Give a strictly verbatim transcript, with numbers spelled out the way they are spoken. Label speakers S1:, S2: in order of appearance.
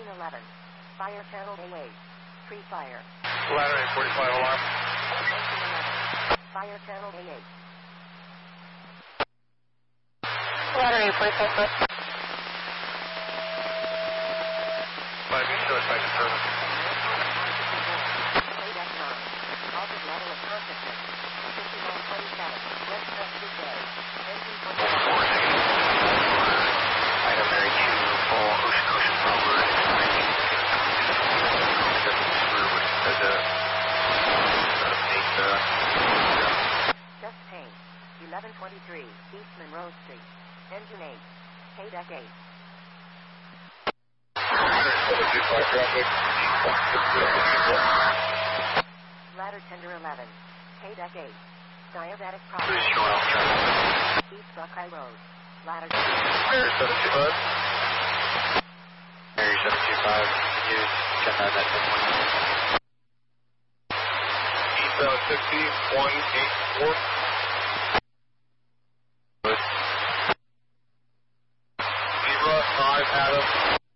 S1: eighteen eleven. Fire channel A eight. Pre-fire.
S2: Ladder eight forty-five alarm.
S1: nineteen eleven. Fire channel A eight.
S3: Ladder eight forty-five foot.
S2: five B shows back in service.
S1: Payback nine. Altered level of consciousness. fifty-nine twenty-seven. Red press midday. Engine twenty-seven.
S4: Item Mary two, full ocean ocean forward.
S1: Just paint. eleven twenty-three. East Monroe Street. Engine eight. Payback eight. Ladder tender eleven. Payback eight. Diabetic problem. East Buckeye Road. Ladder
S2: Mary seven two five.
S4: Mary seven two five, you check out that ten one.
S2: Eastbound sixty, one eight four. Zebra five Adam.